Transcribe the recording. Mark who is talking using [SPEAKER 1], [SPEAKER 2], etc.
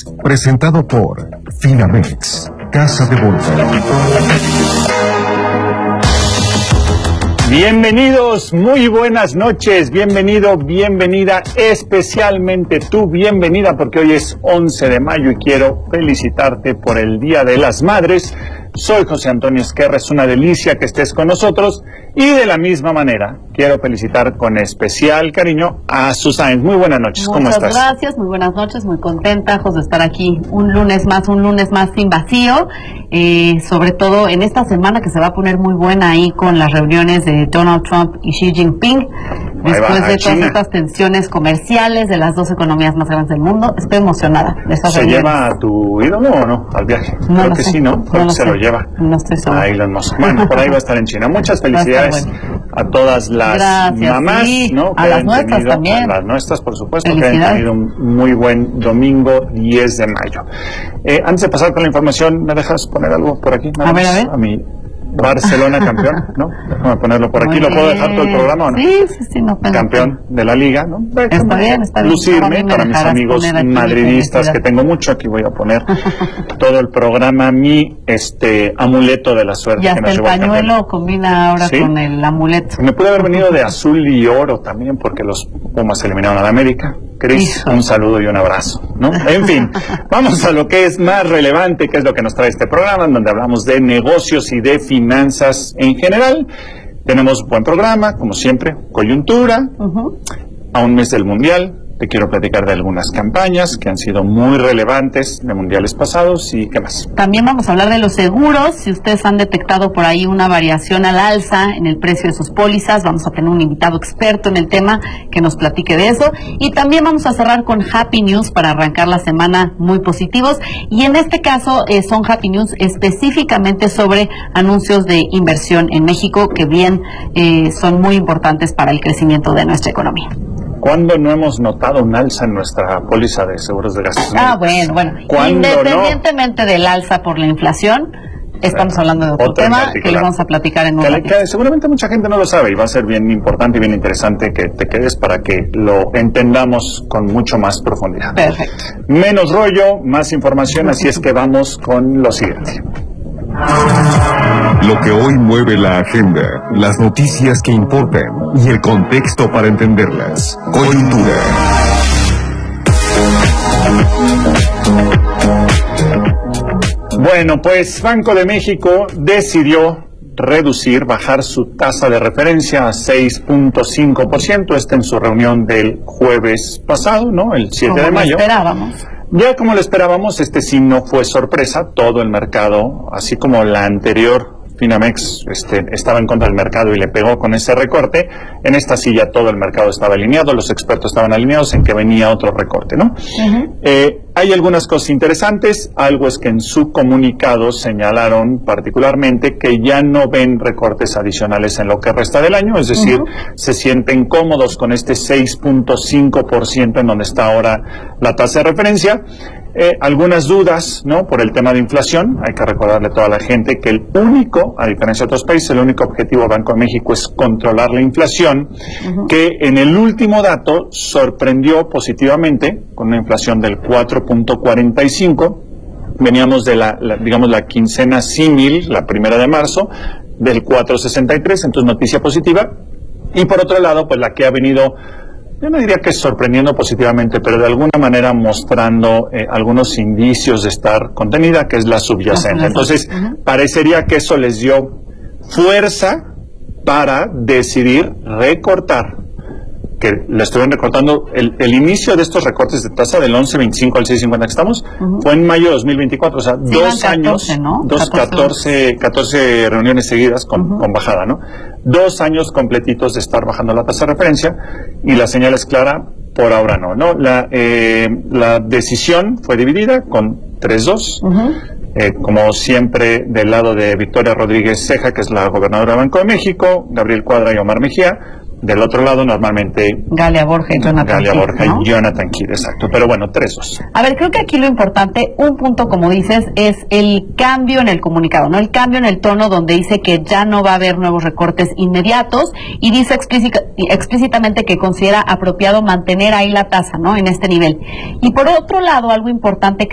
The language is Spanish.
[SPEAKER 1] presentado por Finamex, Casa de Bolsa.
[SPEAKER 2] Bienvenidos, muy buenas noches, bienvenido, bienvenida, especialmente tú, bienvenida, porque hoy es 11 de mayo y quiero felicitarte por el Día de las Madres. Soy José Antonio Esquerra, es una delicia que estés con nosotros y de la misma manera quiero felicitar con especial cariño a Susana. Muy buenas noches, ¿cómo estás?
[SPEAKER 3] Muchas gracias, muy buenas noches, muy contenta, José, de estar aquí un lunes más sin vacío, sobre todo en esta semana que se va a poner muy buena ahí con las reuniones de Donald Trump y Xi Jinping, después de todas estas tensiones comerciales de las dos economías más grandes del mundo. Estoy emocionada de estas reuniones.
[SPEAKER 2] ¿Se lleva a tu ídolo o no al viaje?
[SPEAKER 3] No,
[SPEAKER 2] Creo que sí, ¿no? Creo que se lo lleva.
[SPEAKER 3] No estoy segura.
[SPEAKER 2] A Elon Musk. Bueno, por ahí va a estar en China. Muchas felicidades a todas las mamás,
[SPEAKER 3] sí,
[SPEAKER 2] ¿no?
[SPEAKER 3] A las nuestras también.
[SPEAKER 2] A las nuestras, por supuesto, que han tenido un muy buen domingo 10 de mayo. Antes de pasar con la información, ¿me dejas poner algo por aquí?
[SPEAKER 3] A ver.
[SPEAKER 2] A mi Barcelona campeón, ¿no? Déjame ponerlo por aquí. ¿Lo puedo dejar todo el programa o no?
[SPEAKER 3] Sí, no.
[SPEAKER 2] Campeón de la liga, ¿no?
[SPEAKER 3] Está bien.
[SPEAKER 2] Lucirme para mis amigos madridistas, que tengo mucho. Aquí voy a poner todo el programa, mi amuleto de la suerte.
[SPEAKER 3] Y hasta el pañuelo combina ahora con el amuleto.
[SPEAKER 2] Me pude haber venido de azul y oro también, porque los Pumas eliminaron a la América. Cris, un saludo y un abrazo, ¿no? En fin, vamos a lo que es más relevante, que es lo que nos trae este programa, en donde hablamos de negocios y de finanzas en general. Tenemos buen programa, como siempre, coyuntura, a un mes del Mundial. Te quiero platicar de algunas campañas que han sido muy relevantes de mundiales pasados y qué más.
[SPEAKER 3] También vamos a hablar de los seguros. Si ustedes han detectado por ahí una variación al alza en el precio de sus pólizas, vamos a tener un invitado experto en el tema que nos platique de eso. Y también vamos a cerrar con Happy News para arrancar la semana muy positivos. Y en este caso son Happy News específicamente sobre anuncios de inversión en México que bien son muy importantes para el crecimiento de nuestra economía.
[SPEAKER 2] ¿Cuándo no hemos notado un alza en nuestra póliza de seguros de gastos
[SPEAKER 3] médicos? Bueno. Independientemente del alza por la inflación, estamos hablando de otro tema que le vamos a platicar en un ratito.
[SPEAKER 2] Seguramente mucha gente no lo sabe y va a ser bien importante y bien interesante que te quedes para que lo entendamos con mucho más profundidad.
[SPEAKER 3] Perfecto.
[SPEAKER 2] Menos rollo, más información, así es que vamos con lo siguiente.
[SPEAKER 1] Lo que hoy mueve la agenda, las noticias que importan y el contexto para entenderlas. Coyuntura.
[SPEAKER 2] Bueno, pues Banco de México decidió bajar su tasa de referencia a 6.5%, en su reunión del jueves pasado, ¿no? El 7 de mayo.
[SPEAKER 3] Esperábamos.
[SPEAKER 2] Ya como lo esperábamos, sí no fue sorpresa. Todo el mercado, así como la anterior Finamex estaba en contra del mercado y le pegó con ese recorte, en esta sí ya todo el mercado estaba alineado, los expertos estaban alineados en que venía otro recorte, ¿no? Hay algunas cosas interesantes. Algo es que en su comunicado señalaron particularmente que ya no ven recortes adicionales en lo que resta del año, es decir, se sienten cómodos con este 6.5% en donde está ahora la tasa de referencia. Algunas dudas, ¿no? Por el tema de inflación. Hay que recordarle a toda la gente que el único, a diferencia de otros países, el único objetivo del Banco de México es controlar la inflación, que en el último dato sorprendió positivamente con una inflación del 4.45. Veníamos de la quincena símil, la primera de marzo, del 4.63, entonces noticia positiva. Y por otro lado, pues la que ha venido, yo no diría que sorprendiendo positivamente, pero de alguna manera mostrando algunos indicios de estar contenida, que es la subyacente. Entonces, parecería que eso les dio fuerza para decidir recortar, que le estuvieron recortando. El inicio de estos recortes de tasa del 11.25 al 6.50 que estamos, fue en mayo de 2024, o sea, 2 años, ¿no? 14 reuniones seguidas con bajada, ¿no? 2 años completitos de estar bajando la tasa de referencia, y la señal es clara, por ahora no. La decisión fue dividida con 3-2. Como siempre, del lado de Victoria Rodríguez Ceja, que es la gobernadora del Banco de México, Gabriel Cuadra y Omar Mejía. Del otro lado, normalmente,
[SPEAKER 3] Galia Borja y
[SPEAKER 2] Jonathan Kidd, exacto. Pero bueno, 3-2.
[SPEAKER 3] A ver, creo que aquí lo importante, un punto, como dices, es el cambio en el comunicado, ¿no? El cambio en el tono, donde dice que ya no va a haber nuevos recortes inmediatos, y dice explícitamente que considera apropiado mantener ahí la tasa, ¿no? En este nivel. Y por otro lado, algo importante